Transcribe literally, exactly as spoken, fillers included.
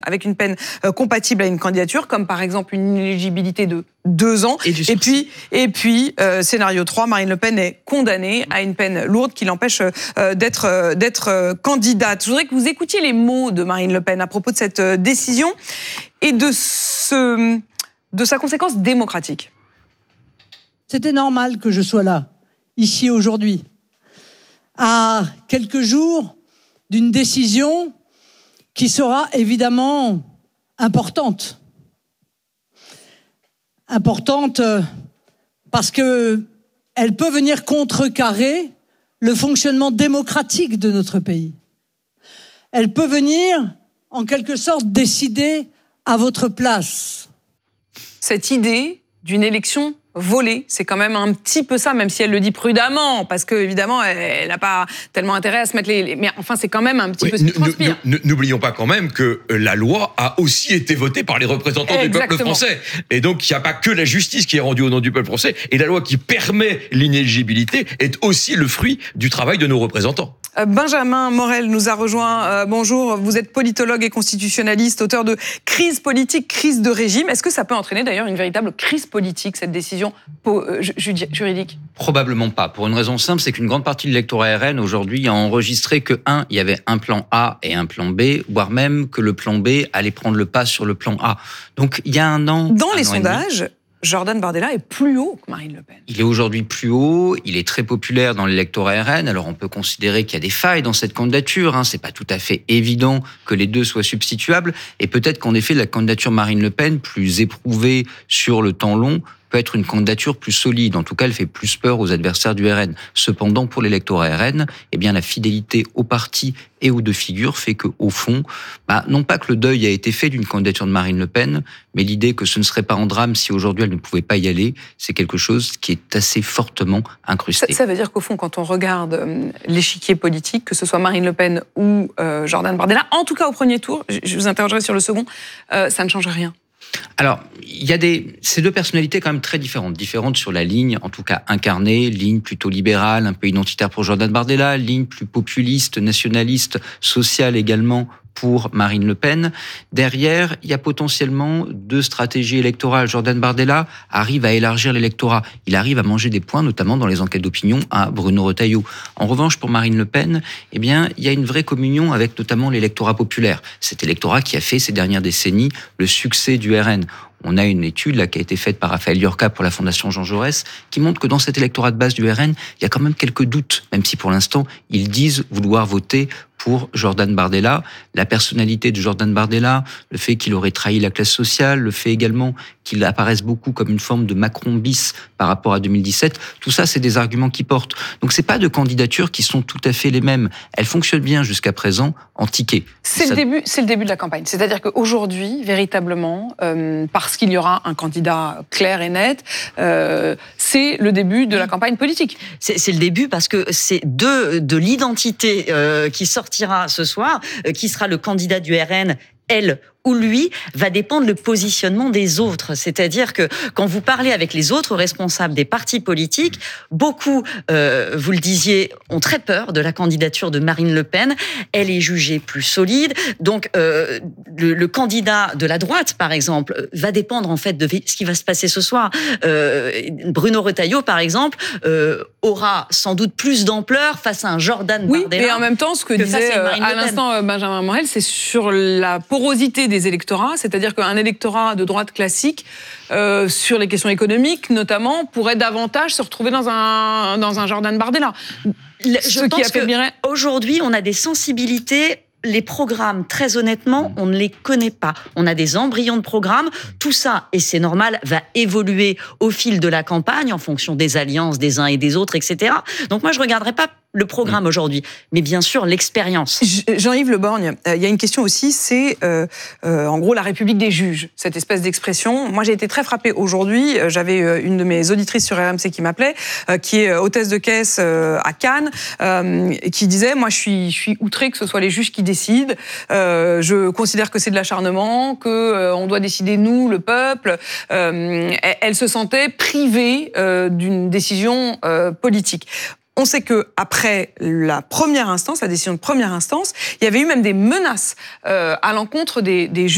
avec une peine euh, compatible à une candidature, comme par exemple une inéligibilité de deux ans. Et, et puis, et puis euh, scénario trois, Marine Le Pen est condamnée à une peine lourde qui l'empêche euh, d'être euh, d'être euh, candidate. Je voudrais que vous écoutiez les mots de Marine Le Pen à propos de cette euh, décision et de, ce, de sa conséquence démocratique. C'était normal que je sois là, ici aujourd'hui, à quelques jours d'une décision qui sera évidemment importante. Importante parce qu'elle peut venir contrecarrer le fonctionnement démocratique de notre pays. Elle peut venir, en quelque sorte, décider à votre place. Cette idée d'une élection volée, c'est quand même un petit peu ça, même si elle le dit prudemment, parce que évidemment, elle n'a pas tellement intérêt à se mettre les... Mais enfin, c'est quand même un petit oui, peu ce qui transpire. N'oublions pas quand même que la loi a aussi été votée par les représentants Exactement. du peuple français. Et donc, il n'y a pas que la justice qui est rendue au nom du peuple français. Et la loi qui permet l'inéligibilité est aussi le fruit du travail de nos représentants. Benjamin Morel nous a rejoint. Euh, bonjour, vous êtes politologue et constitutionnaliste, auteur de Crise politique, crise de régime. Est-ce que ça peut entraîner d'ailleurs une véritable crise politique, cette décision juridique ? Probablement pas. Pour une raison simple, c'est qu'une grande partie de l'électorat R N aujourd'hui a enregistré que, un, il y avait un plan A et un plan B, voire même que le plan B allait prendre le pas sur le plan A. Donc il y a un an... Dans un les an sondages, Jordan Bardella est plus haut que Marine Le Pen. Il est aujourd'hui plus haut, il est très populaire dans l'électorat R N. Alors on peut considérer qu'il y a des failles dans cette candidature. Hein. C'est pas tout à fait évident que les deux soient substituables. Et peut-être qu'en effet, la candidature Marine Le Pen, plus éprouvée sur le temps long, peut être une candidature plus solide. En tout cas, elle fait plus peur aux adversaires du R N. Cependant, pour l'électorat R N, eh bien, la fidélité au parti et aux deux figures fait que, au fond, bah, non pas que le deuil a été fait d'une candidature de Marine Le Pen, mais l'idée que ce ne serait pas en drame si aujourd'hui elle ne pouvait pas y aller, c'est quelque chose qui est assez fortement incrusté. Ça, ça veut dire qu'au fond, quand on regarde euh, l'échiquier politique, que ce soit Marine Le Pen ou euh, Jordan Bardella, en tout cas au premier tour, je, je vous interrogerai sur le second, euh, ça ne change rien. Alors, il y a des, ces deux personnalités quand même très différentes, différentes sur la ligne, en tout cas incarnée, ligne plutôt libérale, un peu identitaire pour Jordan Bardella, ligne plus populiste, nationaliste, sociale également pour Marine Le Pen. Derrière, il y a potentiellement deux stratégies électorales. Jordan Bardella arrive à élargir l'électorat. Il arrive à manger des points, notamment dans les enquêtes d'opinion, à Bruno Retailleau. En revanche, pour Marine Le Pen, eh bien, il y a une vraie communion avec notamment l'électorat populaire. Cet électorat qui a fait ces dernières décennies le succès du R N. On a une étude là qui a été faite par Raphaël Liorca pour la Fondation Jean Jaurès qui montre que dans cet électorat de base du R N, il y a quand même quelques doutes, même si pour l'instant, ils disent vouloir voter pour Jordan Bardella. La personnalité de Jordan Bardella, le fait qu'il aurait trahi la classe sociale, le fait également qu'il apparaisse beaucoup comme une forme de Macron bis par rapport à deux mille dix-sept, tout ça, c'est des arguments qui portent. Donc, c'est pas de candidatures qui sont tout à fait les mêmes. Elles fonctionnent bien jusqu'à présent en ticket. C'est ça... le début, c'est le début de la campagne. C'est-à-dire qu'aujourd'hui, véritablement, euh, parce qu'il y aura un candidat clair et net, euh, c'est le début de la campagne politique. C'est, c'est le début parce que c'est de, de l'identité euh, qui sortira ce soir, euh, qui sera le candidat du R N, elle ou lui, va dépendre le positionnement des autres. C'est-à-dire que quand vous parlez avec les autres responsables des partis politiques, beaucoup, euh, vous le disiez, ont très peur de la candidature de Marine Le Pen. Elle est jugée plus solide. Donc, euh, le, le candidat de la droite, par exemple, va dépendre en fait de ce qui va se passer ce soir. Euh, Bruno Retailleau, par exemple, euh, aura sans doute plus d'ampleur face à un Jordan oui, Bardella. Oui, mais en même temps, ce que, que disait à l'instant Benjamin Morel, c'est sur la porosité des électorats, c'est-à-dire qu'un électorat de droite classique, euh, sur les questions économiques notamment, pourrait davantage se retrouver dans un, dans un Jordan Bardella. Le, je pense qu'aujourd'hui, on a des sensibilités. Les programmes, très honnêtement, on ne les connaît pas. On a des embryons de programmes. Tout ça, et c'est normal, va évoluer au fil de la campagne en fonction des alliances des uns et des autres, et cetera. Donc moi, je ne regarderai pas le programme aujourd'hui, mais bien sûr l'expérience. Jean-Yves Le Borgne, il euh, y a une question aussi, c'est euh, euh, en gros la République des juges, cette espèce d'expression. Moi j'ai été très frappée aujourd'hui, euh, j'avais euh, une de mes auditrices sur R M C qui m'appelait, euh, qui est hôtesse de caisse euh, à Cannes, euh, et qui disait, moi je suis, je suis outrée que ce soit les juges qui décident, euh, je considère que c'est de l'acharnement, qu'on euh, doit décider nous, le peuple. Euh, elle, elle se sentait privée euh, d'une décision euh, politique. On sait que après la première instance, la décision de première instance, il y avait eu même des menaces euh, à l'encontre des, des juges.